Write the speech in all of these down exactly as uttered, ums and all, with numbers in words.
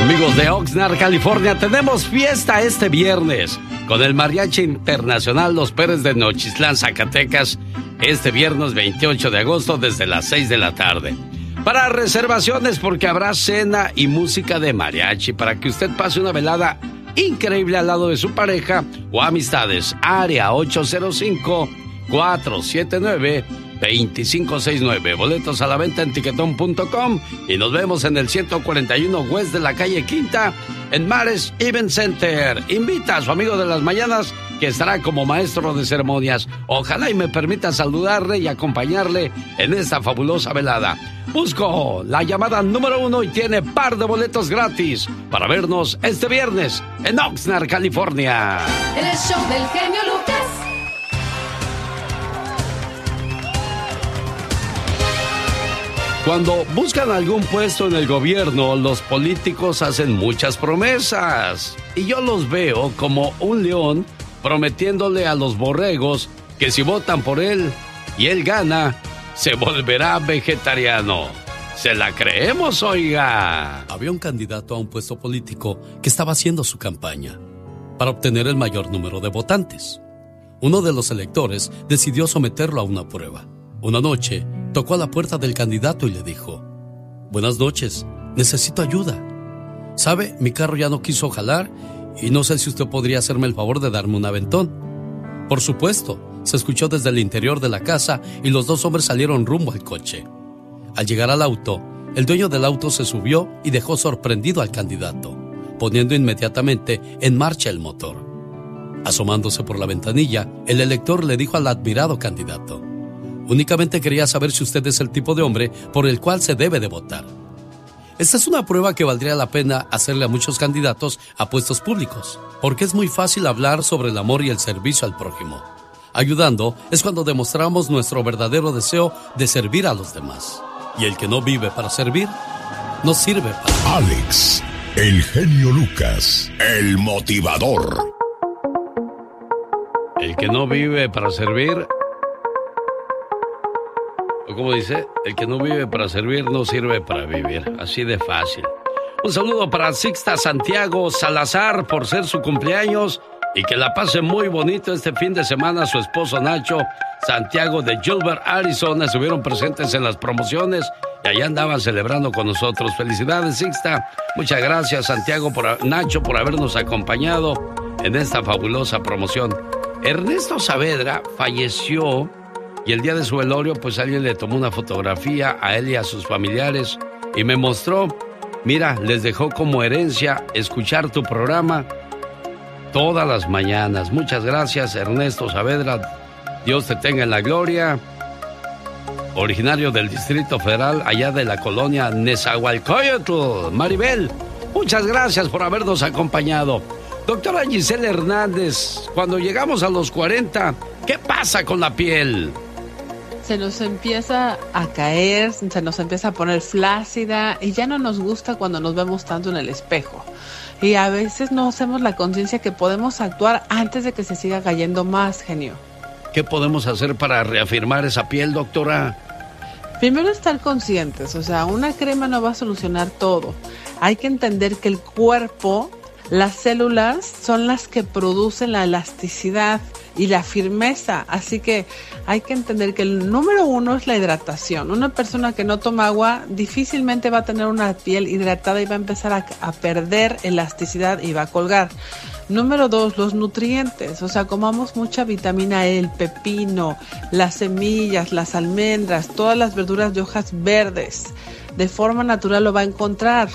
Amigos de Oxnard, California, tenemos fiesta este viernes con el Mariachi Internacional Los Pérez de Nochistlán, Zacatecas, este viernes veintiocho de agosto desde las seis de la tarde. Para reservaciones, porque habrá cena y música de mariachi para que usted pase una velada increíble al lado de su pareja o amistades. Área ocho cero cinco, cuatro siete nueve, dos cinco seis nueve. Boletos a la venta en tiquetón punto com y nos vemos en el ciento cuarenta y uno West de la calle Quinta en Mares Event Center. Invita a su amigo de las mañanas que estará como maestro de ceremonias. Ojalá y me permita saludarle y acompañarle en esta fabulosa velada. Busco la llamada número uno y tiene par de boletos gratis para vernos este viernes en Oxnard, California. El show del genio Lucas. Cuando buscan algún puesto en el gobierno, los políticos hacen muchas promesas. Y yo los veo como un león prometiéndole a los borregos que si votan por él y él gana, se volverá vegetariano. ¿Se la creemos, oiga? Había un candidato a un puesto político que estaba haciendo su campaña para obtener el mayor número de votantes. Uno de los electores decidió someterlo a una prueba. Una noche, tocó a la puerta del candidato y le dijo: buenas noches, necesito ayuda. ¿Sabe? Mi carro ya no quiso jalar y no sé si usted podría hacerme el favor de darme un aventón. Por supuesto, se escuchó desde el interior de la casa y los dos hombres salieron rumbo al coche. Al llegar al auto, el dueño del auto se subió y dejó sorprendido al candidato, poniendo inmediatamente en marcha el motor. Asomándose por la ventanilla, el elector le dijo al admirado candidato: únicamente quería saber si usted es el tipo de hombre por el cual se debe de votar. Esta es una prueba que valdría la pena hacerle a muchos candidatos a puestos públicos, porque es muy fácil hablar sobre el amor y el servicio al prójimo. Ayudando es cuando demostramos nuestro verdadero deseo de servir a los demás. Y el que no vive para servir, no sirve para... Alex, el genio Lucas, el motivador. El que no vive para servir... O como dice, el que no vive para servir no sirve para vivir. Así de fácil. Un saludo para Sixta Santiago Salazar por ser su cumpleaños y que la pase muy bonito este fin de semana. Su esposo Nacho Santiago de Gilbert, Arizona, estuvieron presentes en las promociones y allá andaban celebrando con nosotros. Felicidades, Sixta. Muchas gracias, Santiago, por Nacho, por habernos acompañado en esta fabulosa promoción. Ernesto Saavedra falleció. Y el día de su velorio, pues alguien le tomó una fotografía a él y a sus familiares y me mostró, mira, les dejó como herencia escuchar tu programa todas las mañanas. Muchas gracias, Ernesto Saavedra. Dios te tenga en la gloria. Originario del Distrito Federal, allá de la colonia Nezahualcóyotl. Maribel, muchas gracias por habernos acompañado. Doctora Giselle Hernández, cuando llegamos a los cuarenta, ¿qué pasa con la piel? Se nos empieza a caer, se nos empieza a poner flácida y ya no nos gusta cuando nos vemos tanto en el espejo. Y a veces no hacemos la conciencia que podemos actuar antes de que se siga cayendo más, genio. ¿Qué podemos hacer para reafirmar esa piel, doctora? Primero estar conscientes, o sea, una crema no va a solucionar todo. Hay que entender que el cuerpo, las células son las que producen la elasticidad y la firmeza, así que hay que entender que el número uno es la hidratación. Una persona que no toma agua difícilmente va a tener una piel hidratada y va a empezar a, a perder elasticidad y va a colgar. Número dos, los nutrientes, o sea, comamos mucha vitamina E, el pepino, las semillas, las almendras, todas las verduras de hojas verdes, de forma natural lo va a encontrar.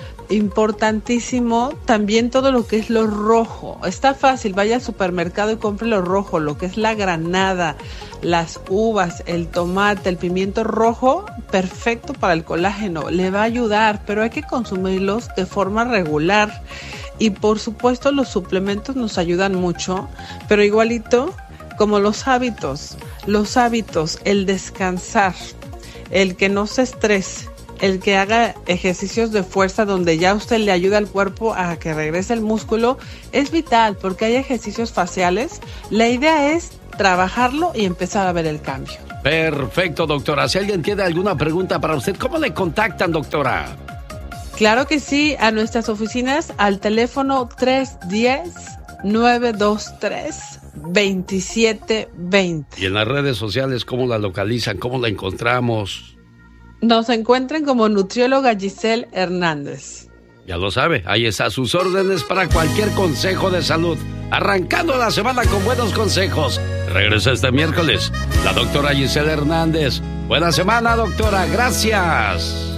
Importantísimo también todo lo que es lo rojo. Está fácil, vaya al supermercado y compre lo rojo, lo que es la granada, las uvas, el tomate, el pimiento rojo, perfecto para el colágeno, le va a ayudar, pero hay que consumirlos de forma regular. Y por supuesto los suplementos nos ayudan mucho, pero igualito como los hábitos, los hábitos, el descansar, el que no se estrese, el que haga ejercicios de fuerza donde ya usted le ayuda al cuerpo a que regrese el músculo, es vital porque hay ejercicios faciales. La idea es trabajarlo y empezar a ver el cambio. Perfecto, doctora. Si alguien tiene alguna pregunta para usted, ¿cómo le contactan, doctora? Claro que sí, a nuestras oficinas al teléfono tres uno cero, nueve dos tres, dos siete dos cero. Y en las redes sociales, ¿cómo la localizan? ¿Cómo la encontramos? Nos encuentran como nutrióloga Giselle Hernández. Ya lo sabe, ahí está, sus órdenes para cualquier consejo de salud. Arrancando la semana con buenos consejos. Regresa este miércoles la doctora Giselle Hernández. Buena semana, doctora. Gracias.